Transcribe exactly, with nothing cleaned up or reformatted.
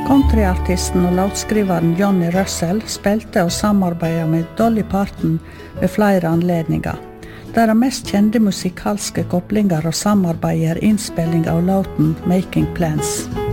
Countryartisten og låtskriveren Johnny Russell spilte og samarbeidet med Dolly Parton ved flere anledninger. Deres mest kjente musikalske koblinger og samarbeider innspilling av låten Making Plans.